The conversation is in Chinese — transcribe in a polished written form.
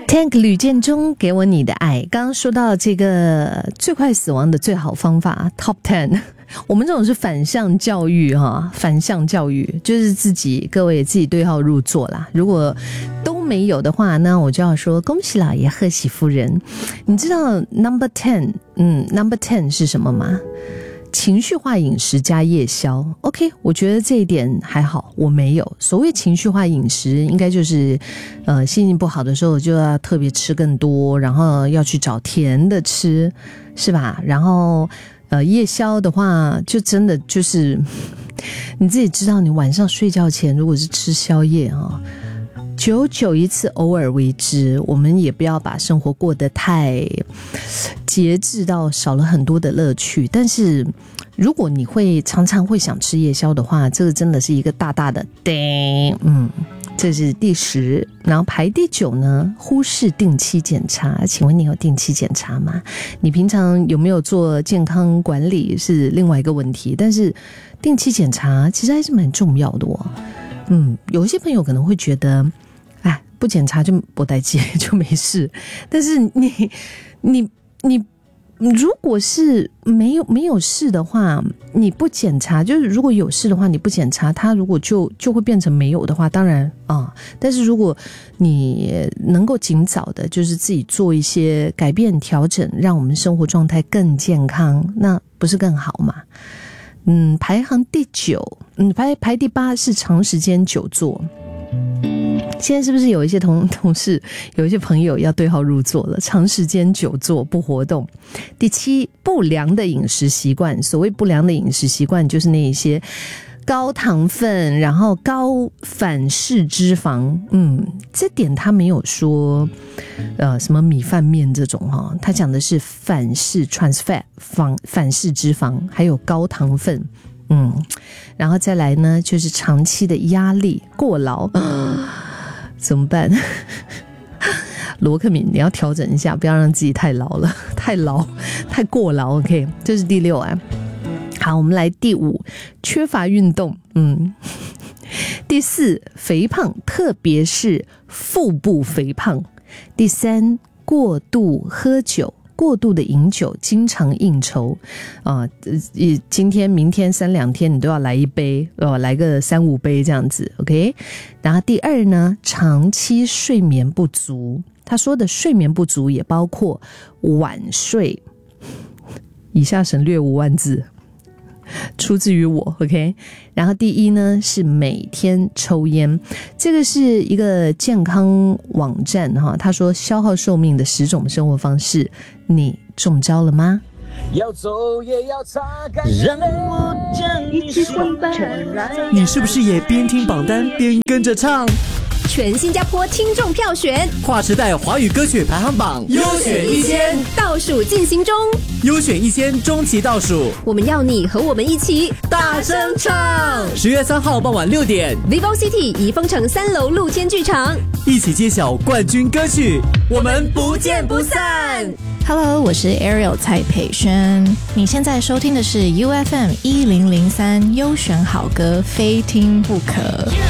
Tank 吕建中给我你的爱。刚刚说到这个最快死亡的最好方法 Top 10， 我们这种是反向教育反向教育就是各位自己对号入座啦。如果都没有的话，那我就要说恭喜老爷贺喜夫人。你知道 Number 10 是什么吗？情绪化饮食加夜宵。 OK， 我觉得这一点还好，我没有。所谓情绪化饮食应该就是心情不好的时候就要特别吃更多，然后要去找甜的吃，是吧？然后夜宵的话就真的就是你自己知道，你晚上睡觉前如果是吃宵夜久久一次，偶尔为之。我们也不要把生活过得太节制到少了很多的乐趣。但是如果你常常会想吃夜宵的话，这个真的是一个大大的叮。这是第10。然后排第9呢，忽视定期检查。请问你有定期检查吗？你平常有没有做健康管理是另外一个问题，但是定期检查其实还是蛮重要的有一些朋友可能会觉得不检查就不带劲就没事，但是你如果是没有事的话，你不检查，就是如果有事的话你不检查，它如果就会变成没有的话，当然但是如果你能够尽早的就是自己做一些改变调整，让我们生活状态更健康，那不是更好吗？排行第9，排第8是长时间久坐。现在是不是有一些同事有一些朋友要对号入座了？长时间久坐不活动。第7，不良的饮食习惯。所谓不良的饮食习惯就是那一些高糖分然后高反式脂肪。这点他没有说什么米饭面这种他讲的是反式 trans fat 反式脂肪还有高糖分。然后再来呢就是长期的压力过劳。怎么办？罗克敏，你要调整一下，不要让自己太劳了，太过劳。 OK， 这是第6。好，我们来第5，缺乏运动。第4，肥胖，特别是腹部肥胖。第3，过度喝酒，过度的饮酒，经常应酬今天明天3-2天你都要来一杯，来个3-5杯这样子。 OK， 然后第2呢，长期睡眠不足。他说的睡眠不足也包括晚睡。以下省略5万字，出自于我。 OK， 然后第1呢是每天抽烟。这个是一个健康网站他说消耗寿命的10种生活方式，你中招了吗？ 要走也要擦干让我将你送来。 你是不是也边听榜单边跟着唱？ 全新加坡听众票选跨时代华语歌曲排行榜优选1000 倒数进行中， 优选1000中期倒数， 我们要你和我们一起大声唱。 10月3号傍晚6点 Vivo City 怡丰城3楼露天剧场， 一起揭晓冠军歌曲，我们不见不散。 Hello， 我是 Ariel 蔡佩萱，你现在收听的是 UFM 1003优选好歌，非听不可。